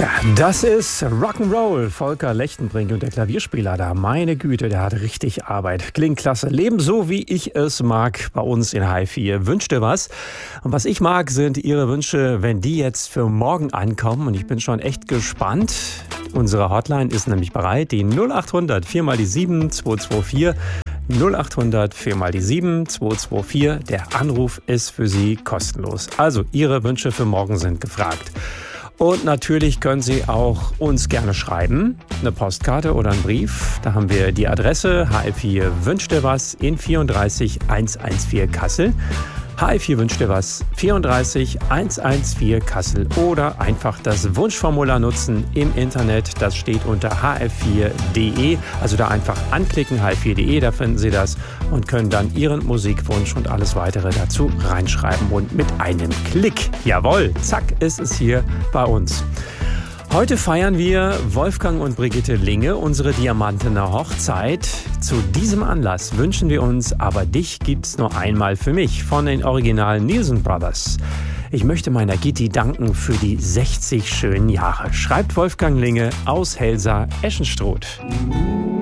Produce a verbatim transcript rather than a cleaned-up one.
Tja, das ist Rock'n'Roll. Volker Lechtenbrink und der Klavierspieler da. Meine Güte, der hat richtig Arbeit. Klingt klasse. Leben so, wie ich es mag bei uns in H vier. Wünscht dir was? Und was ich mag, sind Ihre Wünsche, wenn die jetzt für morgen ankommen. Und ich bin schon echt gespannt. Unsere Hotline ist nämlich bereit. Die null acht hundert vier mal die sieben zwei zwei vier. null acht hundert vier mal die sieben zwei zwei vier. Der Anruf ist für Sie kostenlos. Also, Ihre Wünsche für morgen sind gefragt. Und natürlich können Sie auch uns gerne schreiben, eine Postkarte oder einen Brief. Da haben wir die Adresse H L vier Wünscht dir was in vierunddreißig hundertvierzehn Kassel. H L vier Wünscht dir was, vierunddreißig hundertvierzehn Kassel. Oder einfach das Wunschformular nutzen im Internet. Das steht unter h l vier punkt d e. Also da einfach anklicken, h l vier punkt d e, da finden Sie das und können dann Ihren Musikwunsch und alles weitere dazu reinschreiben. Und mit einem Klick, jawohl, zack, ist es hier bei uns. Heute feiern wir Wolfgang und Brigitte Linge, unsere Diamantene Hochzeit. Zu diesem Anlass wünschen wir uns Aber dich gibt's nur einmal für mich von den originalen Nielsen Brothers. Ich möchte meiner Gitti danken für die sechzig schönen Jahre, schreibt Wolfgang Linge aus Helsa-Eschenstruth.